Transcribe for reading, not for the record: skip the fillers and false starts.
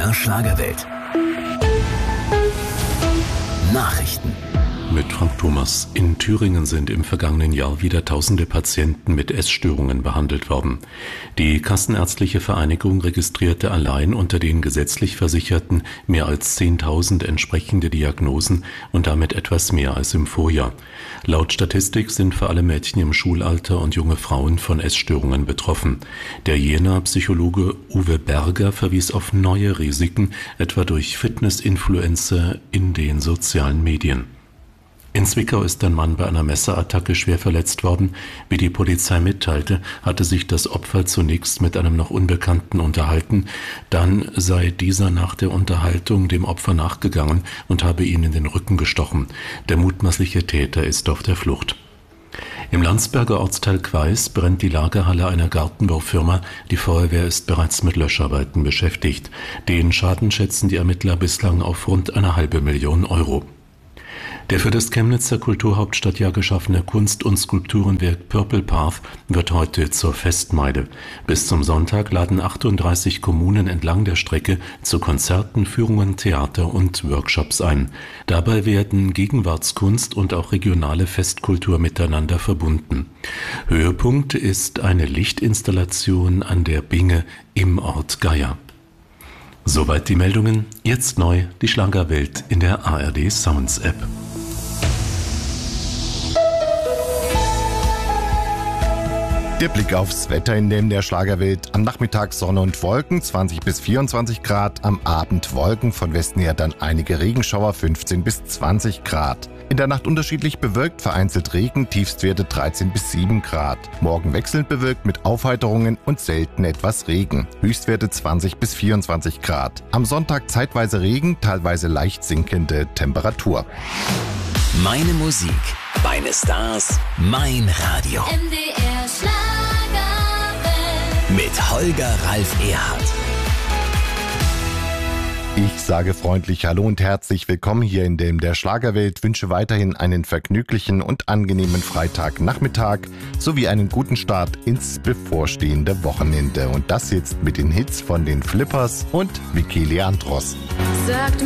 MDR Schlagerwelt. Nachrichten. Mit Frank Thomas. In Thüringen sind im vergangenen Jahr wieder tausende Patienten mit Essstörungen behandelt worden. Die Kassenärztliche Vereinigung registrierte allein unter den gesetzlich Versicherten mehr als 10.000 entsprechende Diagnosen und damit etwas mehr als im Vorjahr. Laut Statistik sind vor allem Mädchen im Schulalter und junge Frauen von Essstörungen betroffen. Der Jenaer Psychologe Uwe Berger verwies auf neue Risiken, etwa durch Fitness-Influencer in den sozialen Medien. In Zwickau ist ein Mann bei einer Messerattacke schwer verletzt worden. Wie die Polizei mitteilte, hatte sich das Opfer zunächst mit einem noch Unbekannten unterhalten. Dann sei dieser nach der Unterhaltung dem Opfer nachgegangen und habe ihn in den Rücken gestochen. Der mutmaßliche Täter ist auf der Flucht. Im Landsberger Ortsteil Queis brennt die Lagerhalle einer Gartenbaufirma. Die Feuerwehr ist bereits mit Löscharbeiten beschäftigt. Den Schaden schätzen die Ermittler bislang auf rund 500.000 Euro. Der für das Chemnitzer Kulturhauptstadtjahr geschaffene Kunst- und Skulpturenwerk Purple Path wird heute zur Festmeile. Bis zum Sonntag laden 38 Kommunen entlang der Strecke zu Konzerten, Führungen, Theater und Workshops ein. Dabei werden Gegenwartskunst und auch regionale Festkultur miteinander verbunden. Höhepunkt ist eine Lichtinstallation an der Binge im Ort Geier. Soweit die Meldungen. Jetzt neu die Schlagerwelt in der ARD Sounds App. Der Blick aufs Wetter in der Schlagerwelt. Am Nachmittag Sonne und Wolken, 20 bis 24 Grad. Am Abend Wolken, von Westen her dann einige Regenschauer, 15 bis 20 Grad. In der Nacht unterschiedlich bewölkt, vereinzelt Regen, Tiefstwerte 13 bis 7 Grad. Morgen wechselnd bewölkt mit Aufheiterungen und selten etwas Regen. Höchstwerte 20 bis 24 Grad. Am Sonntag zeitweise Regen, teilweise leicht sinkende Temperatur. Meine Musik, meine Stars, mein Radio. MDR Schlagerwelt. Mit Holger Ralf Erhardt. Ich sage freundlich Hallo und herzlich willkommen hier in der Schlagerwelt, wünsche weiterhin einen vergnüglichen und angenehmen Freitagnachmittag sowie einen guten Start ins bevorstehende Wochenende. Und das jetzt mit den Hits von den Flippers und Vicky Leandros. Sagt